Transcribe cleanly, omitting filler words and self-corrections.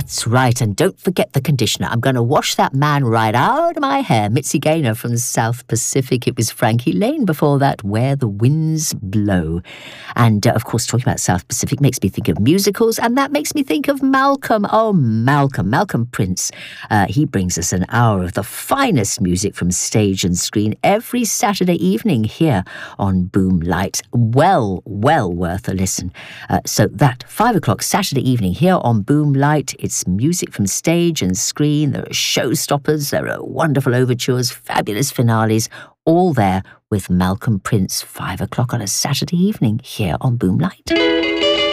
That's right, and don't forget the conditioner. I'm going to wash that man right out of my hair. Mitzi Gaynor from South Pacific. It was Frankie Lane before that, Where the Winds Blow. And, of course, talking about South Pacific makes me think of musicals, and that makes me think of Malcolm. Oh, Malcolm Prince. He brings us an hour of the finest music from stage and screen every Saturday evening here on Boom Light. Well worth a listen. So that 5 o'clock Saturday evening here on Boom Light, it's music from stage and screen. There are showstoppers, there are wonderful overtures, fabulous finales, all there with Malcolm Prince, 5 o'clock on a Saturday evening here on Boom Light.